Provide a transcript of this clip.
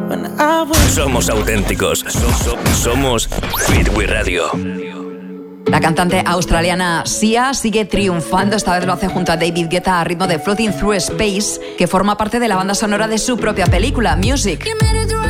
Somos auténticos. Somos Hit Wii Radio. La cantante australiana Sia sigue triunfando. Esta vez lo hace junto a David Guetta a ritmo de Floating Through Space, que forma parte de la banda sonora de su propia película, Music.